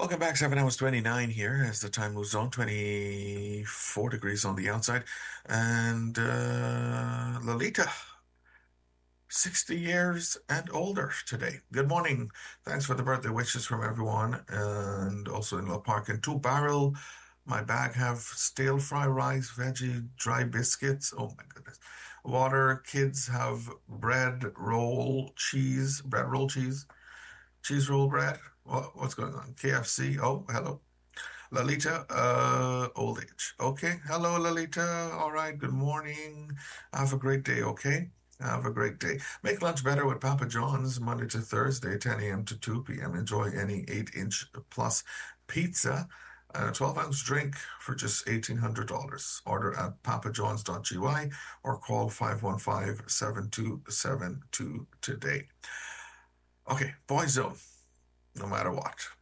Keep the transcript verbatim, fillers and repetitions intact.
Welcome back. Seven hours twenty-nine here as the time moves on. twenty-four degrees on the outside. And uh, Lolita, sixty years and older today. Good morning. Thanks for the birthday wishes from everyone. And also in La Park and Two Barrel. My bag have stale fry rice, veggie, dry biscuits. Oh my goodness. Water. Kids have bread, roll, cheese, bread, roll, cheese. Cheese roll bread? What, what's going on? K F C? Oh, hello. Lalita, uh, old age. Okay. Hello, Lalita. All right. Good morning. Have a great day. Okay. Have a great day. Make lunch better with Papa John's Monday to Thursday, ten a m to two p m. Enjoy any eight inch plus pizza and a twelve ounce drink for just eighteen hundred dollars. Order at papajohns dot g y or call five one five, seven two seven two today. Okay, Boy Zone, no matter what.